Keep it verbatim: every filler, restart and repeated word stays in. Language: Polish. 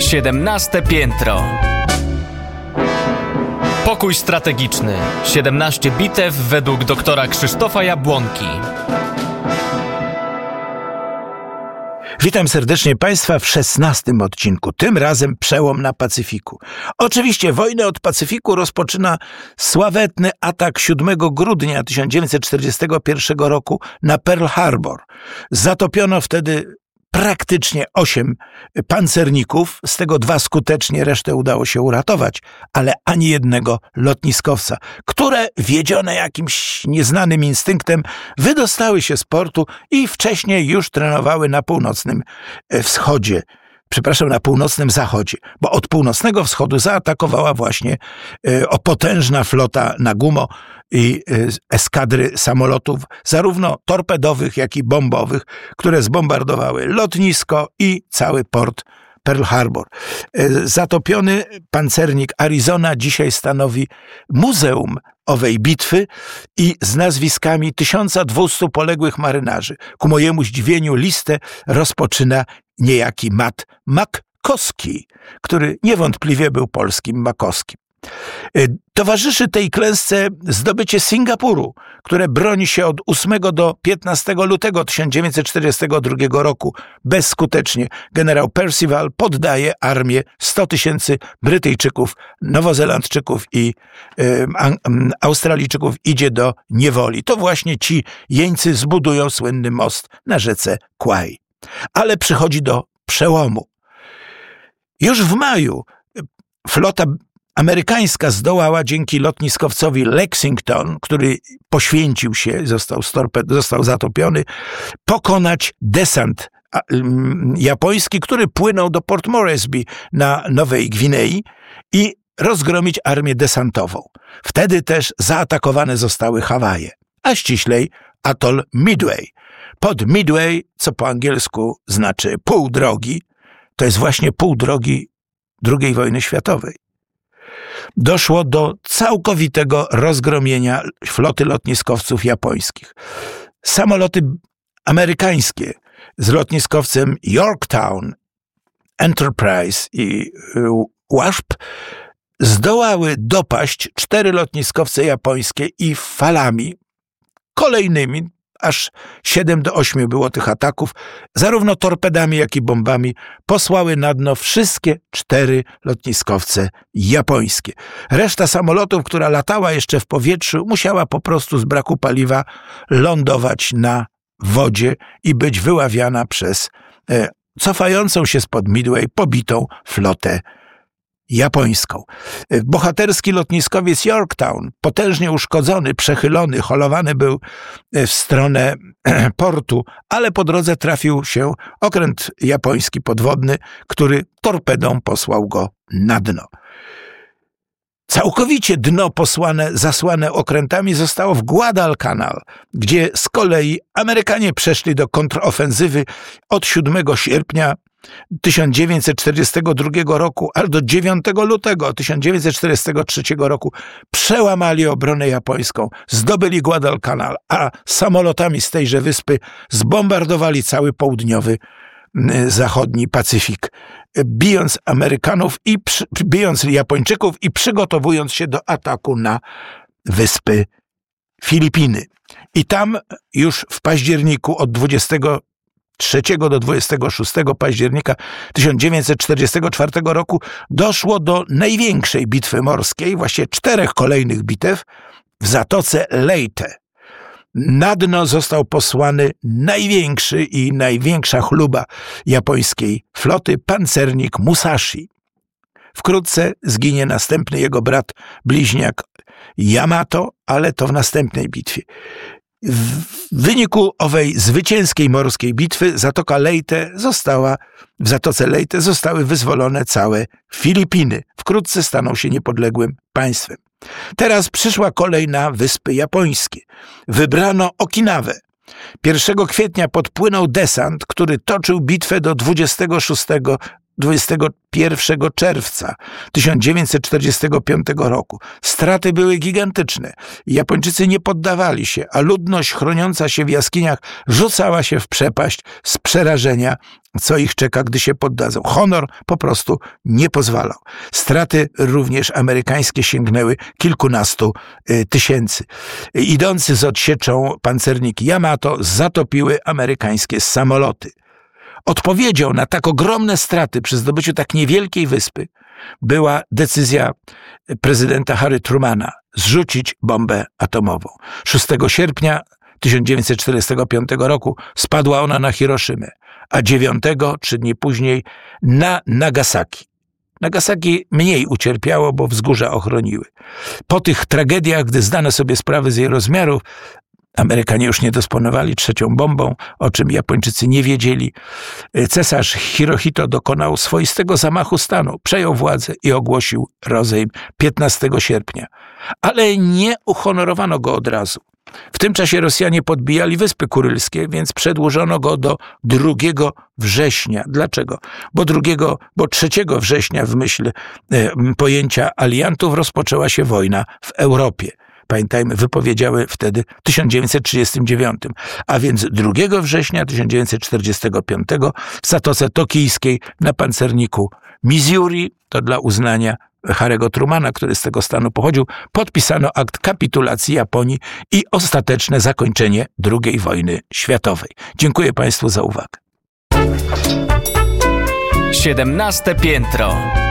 siedemnaste piętro. Pokój strategiczny. siedemnaście bitew według doktora Krzysztofa Jabłonki. Witam serdecznie Państwa w szesnastym odcinku, tym razem przełom na Pacyfiku. Oczywiście wojnę od Pacyfiku rozpoczyna sławetny atak siódmego grudnia tysiąc dziewięćset czterdziestego pierwszego roku na Pearl Harbor. Zatopiono wtedy praktycznie osiem pancerników, z tego dwa skutecznie, resztę udało się uratować, ale ani jednego lotniskowca, które wiedzione jakimś nieznanym instynktem wydostały się z portu i wcześniej już trenowały na północnym wschodzie. Przepraszam, na północnym zachodzie, bo od północnego wschodu zaatakowała właśnie e, o potężna flota Nagumo i e, eskadry samolotów, zarówno torpedowych, jak i bombowych, które zbombardowały lotnisko i cały port Pearl Harbor. E, zatopiony pancernik Arizona dzisiaj stanowi muzeum owej bitwy i z nazwiskami tysiąc dwieście poległych marynarzy. Ku mojemu zdziwieniu listę rozpoczyna niejaki Matt McCoskey, który niewątpliwie był polskim Makowskim. Towarzyszy tej klęsce zdobycie Singapuru, które broni się od ósmego do piętnastego lutego tysiąc dziewięćset czterdziestego drugiego roku bezskutecznie. Generał Percival poddaje armię sto tysięcy Brytyjczyków, Nowozelandczyków i y, Australijczyków idzie do niewoli. To właśnie ci jeńcy zbudują słynny most na rzece Kwai. Ale przychodzi do przełomu. Już w maju flota amerykańska zdołała dzięki lotniskowcowi Lexington, który poświęcił się, został, storped, został zatopiony, pokonać desant japoński, który płynął do Port Moresby na Nowej Gwinei i rozgromić armię desantową. Wtedy też zaatakowane zostały Hawaje, a ściślej atol Midway. Pod Midway, co po angielsku znaczy pół drogi, to jest właśnie pół drogi drugiej wojny światowej. Doszło do całkowitego rozgromienia floty lotniskowców japońskich. Samoloty amerykańskie z lotniskowcem Yorktown, Enterprise i Wasp zdołały dopaść cztery lotniskowce japońskie i falami kolejnymi, aż siedem do ośmiu było tych ataków, zarówno torpedami, jak i bombami, posłały na dno wszystkie cztery lotniskowce japońskie. Reszta samolotów, która latała jeszcze w powietrzu, musiała po prostu z braku paliwa lądować na wodzie i być wyławiana przez e, cofającą się spod Midway pobitą flotę japońską. Bohaterski lotniskowiec Yorktown, potężnie uszkodzony, przechylony, holowany był w stronę portu, ale po drodze trafił się okręt japoński podwodny, który torpedą posłał go na dno. Całkowicie dno posłane, zasłane okrętami zostało w Guadalcanal, gdzie z kolei Amerykanie przeszli do kontrofensywy od siódmego sierpnia tysiąc dziewięćset czterdziestego drugiego roku, aż do dziewiątego lutego tysiąc dziewięćset czterdziestego trzeciego roku przełamali obronę japońską, zdobyli Guadalcanal, a samolotami z tejże wyspy zbombardowali cały południowy zachodni Pacyfik, bijąc Amerykanów i przy, bijąc Japończyków i przygotowując się do ataku na wyspy Filipiny. I tam już w październiku od dwudziestego trzeciego do dwudziestego szóstego października tysiąc dziewięćset czterdziestego czwartego roku doszło do największej bitwy morskiej, właściwie czterech kolejnych bitew w Zatoce Leyte. Na dno został posłany największy i największa chluba japońskiej floty, pancernik Musashi. Wkrótce zginie następny jego brat bliźniak Yamato, ale to w następnej bitwie. W wyniku owej zwycięskiej morskiej bitwy Zatoka Leyte została, w Zatoce Leyte zostały wyzwolone całe Filipiny. Wkrótce staną się niepodległym państwem. Teraz przyszła kolej na wyspy japońskie. Wybrano Okinawę. pierwszego kwietnia podpłynął desant, który toczył bitwę do dwudziestego szóstego dwudziestego pierwszego czerwca tysiąc dziewięćset czterdziestego piątego roku. Straty były gigantyczne. Japończycy nie poddawali się, a ludność chroniąca się w jaskiniach rzucała się w przepaść z przerażenia, co ich czeka, gdy się poddadzą. Honor po prostu nie pozwalał. Straty również amerykańskie sięgnęły kilkunastu y, tysięcy. Idący z odsieczą pancerniki Yamato zatopiły amerykańskie samoloty. Odpowiedzią na tak ogromne straty przy zdobyciu tak niewielkiej wyspy była decyzja prezydenta Harry Trumana zrzucić bombę atomową. szóstego sierpnia tysiąc dziewięćset czterdziestego piątego roku spadła ona na Hiroszymę, a dziewiątego, trzy dni później, na Nagasaki. Nagasaki mniej ucierpiało, bo wzgórza ochroniły. Po tych tragediach, gdy zdano sobie sprawę z jej rozmiarów, Amerykanie już nie dysponowali trzecią bombą, o czym Japończycy nie wiedzieli. Cesarz Hirohito dokonał swoistego zamachu stanu, przejął władzę i ogłosił rozejm piętnastego sierpnia. Ale nie uhonorowano go od razu. W tym czasie Rosjanie podbijali Wyspy Kurylskie, więc przedłużono go do drugiego września. Dlaczego? Bo drugiego, bo trzeciego września w myśl e, pojęcia aliantów rozpoczęła się wojna w Europie. Pamiętajmy, wypowiedziały wtedy w tysiąc dziewięćset trzydziestym dziewiątym, a więc drugiego września tysiąc dziewięćset czterdziestego piątego w Zatoce Tokijskiej na pancerniku Missouri, to dla uznania Harry'ego Trumana, który z tego stanu pochodził, podpisano akt kapitulacji Japonii i ostateczne zakończenie drugiej wojny światowej. Dziękuję Państwu za uwagę. siedemnaste piętro.